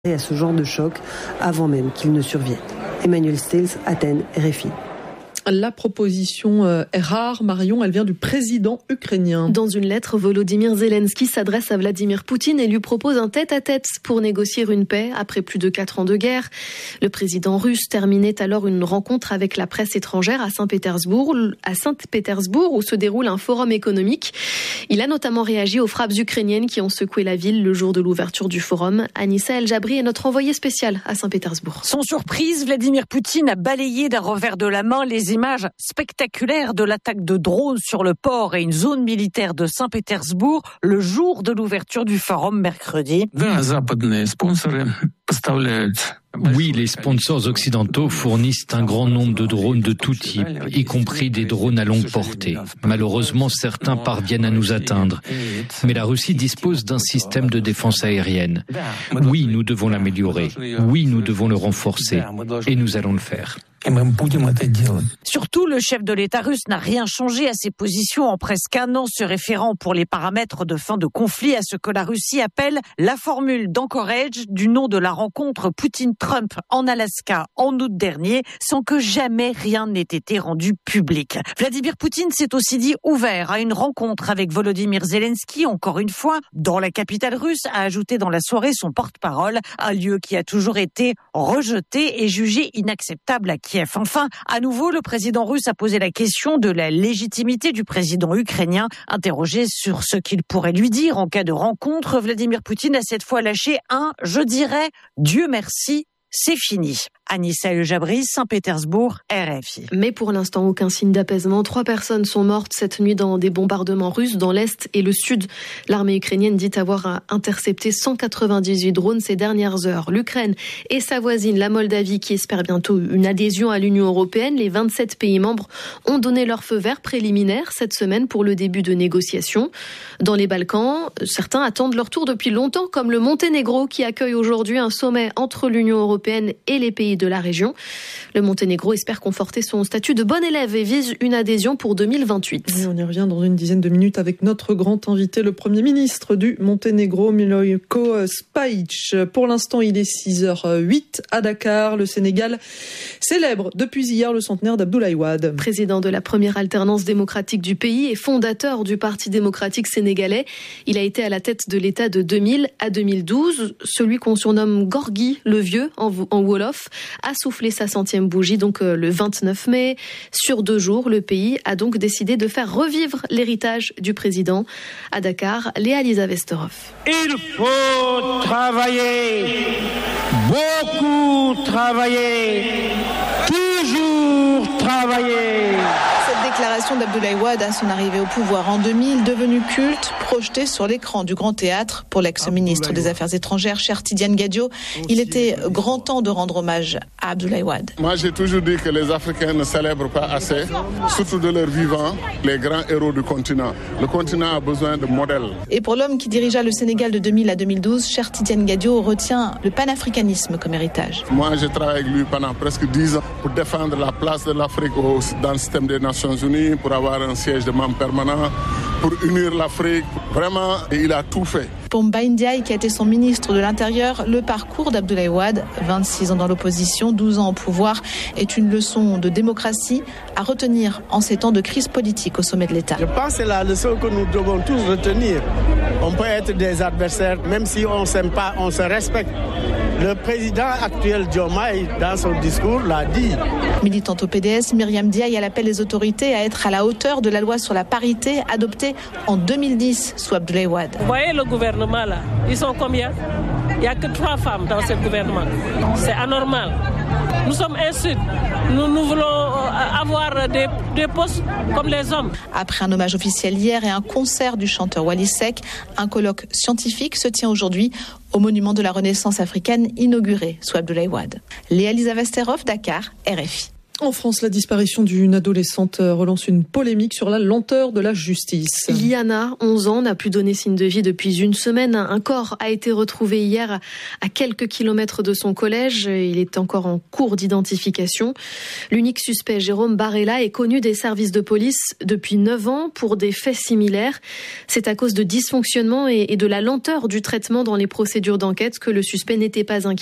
à ce genre de choc avant même qu'il ne survienne. Emmanuel Stills, Athènes, RFI. La proposition est rare, Marion, elle vient du président ukrainien. Dans une lettre, Volodymyr Zelensky s'adresse à Vladimir Poutine et lui propose un tête-à-tête pour négocier une paix après plus de 4 ans de guerre. Le président russe terminait alors une rencontre avec la presse étrangère à Saint-Pétersbourg où se déroule un forum économique. Il a notamment réagi aux frappes ukrainiennes qui ont secoué la ville le jour de l'ouverture du forum. Anissa El Jabri est notre envoyée spéciale à Saint-Pétersbourg. Sans surprise, Vladimir Poutine a balayé d'un revers de la main les images spectaculaires de l'attaque de drones sur le port et une zone militaire de Saint-Pétersbourg le jour de l'ouverture du forum mercredi. Oui, les sponsors occidentaux fournissent un grand nombre de drones de tout type, y compris des drones à longue portée. Malheureusement, certains parviennent à nous atteindre. Mais la Russie dispose d'un système de défense aérienne. Oui, nous devons l'améliorer. Oui, nous devons le renforcer. Et nous allons le faire. Surtout, le chef de l'État russe n'a rien changé à ses positions en presque un an, se référant pour les paramètres de fin de conflit à ce que la Russie appelle la formule d'Anchorage du nom de la rencontre Poutine-Trump en Alaska en août dernier, sans que jamais rien n'ait été rendu public. Vladimir Poutine s'est aussi dit ouvert à une rencontre avec Volodymyr Zelensky, encore une fois, dans la capitale russe, a ajouté dans la soirée son porte-parole, un lieu qui a toujours été rejeté et jugé inacceptable à Kiev. Enfin, à nouveau, le président russe a posé la question de la légitimité du président ukrainien. Interrogé sur ce qu'il pourrait lui dire en cas de rencontre, Vladimir Poutine a cette fois lâché un « je dirais Dieu merci ». C'est fini. Anissa El Jabri, Saint-Pétersbourg, RFI. Mais pour l'instant, aucun signe d'apaisement. 3 personnes sont mortes cette nuit dans des bombardements russes dans l'Est et le Sud. L'armée ukrainienne dit avoir intercepté 198 drones ces dernières heures. L'Ukraine et sa voisine, la Moldavie, qui espère bientôt une adhésion à l'Union européenne. Les 27 pays membres ont donné leur feu vert préliminaire cette semaine pour le début de négociations. Dans les Balkans, certains attendent leur tour depuis longtemps, comme le Monténégro qui accueille aujourd'hui un sommet entre l'Union européenne et les pays de la région. Le Monténégro espère conforter son statut de bon élève et vise une adhésion pour 2028. Et on y revient dans une dizaine de minutes avec notre grand invité, le Premier ministre du Monténégro, Milojko Spajić. Pour l'instant, il est 6h08 à Dakar. Le Sénégal célèbre depuis hier le centenaire d'Abdoulaye Wade. Président de la première alternance démocratique du pays et fondateur du Parti démocratique sénégalais. Il a été à la tête de l'État de 2000 à 2012. Celui qu'on surnomme Gorgui, le vieux, en Wolof, a soufflé sa 100e bougie le 29 mai. Sur 2 jours, le pays a donc décidé de faire revivre l'héritage du président. À Dakar, Léa-Lisa Vesterov. Il faut travailler, beaucoup travailler, toujours travailler. Cette déclaration d'Abdoulaye Wade à son arrivée au pouvoir en 2000, devenue culte, projetée sur l'écran du Grand Théâtre pour l'ex-ministre des Affaires étrangères, cher Tidiane Gadio. Il était grand temps de rendre hommage à Abdoulaye Wade. Moi, j'ai toujours dit que les Africains ne célèbrent pas assez, surtout de leurs vivants, les grands héros du continent. Le continent a besoin de modèles. Et pour l'homme qui dirigea le Sénégal de 2000 à 2012, cher Tidiane Gadio retient le panafricanisme comme héritage. Moi, j'ai travaillé avec lui pendant presque 10 ans pour défendre la place de l'Afrique dans le système des Nations Unies, pour avoir un siège de membre permanent, pour unir l'Afrique. Vraiment, il a tout fait. Pour Mbaye Ndiaye, qui a été son ministre de l'Intérieur, le parcours d'Abdoulaye Wade, 26 ans dans l'opposition, 12 ans au pouvoir, est une leçon de démocratie à retenir en ces temps de crise politique au sommet de l'État. Je pense que c'est la leçon que nous devons tous retenir. On peut être des adversaires, même si on ne s'aime pas, on se respecte. Le président actuel Diomaye, dans son discours, l'a dit. Militante au PDS, Myriam Ndiaye, elle appelle les autorités à être à la hauteur de la loi sur la parité adoptée en 2010 sous Abdoulaye Wade. Vous voyez le gouvernement là, ils sont combien? Il n'y a que 3 femmes dans ce gouvernement. C'est anormal. Nous sommes insultes. Nous voulons avoir des postes comme les hommes. Après un hommage officiel hier et un concert du chanteur Wally Seck, un colloque scientifique se tient aujourd'hui au monument de la Renaissance africaine inauguré sous Abdoulaye Wade. Léa-Lisa Vesterov, Dakar, RFI. En France, la disparition d'une adolescente relance une polémique sur la lenteur de la justice. Liana, 11 ans, n'a plus donné signe de vie depuis une semaine. Un corps a été retrouvé hier à quelques kilomètres de son collège. Il est encore en cours d'identification. L'unique suspect, Jérôme Barella, est connu des services de police depuis 9 ans pour des faits similaires. C'est à cause de dysfonctionnements et de la lenteur du traitement dans les procédures d'enquête que le suspect n'était pas inquiété.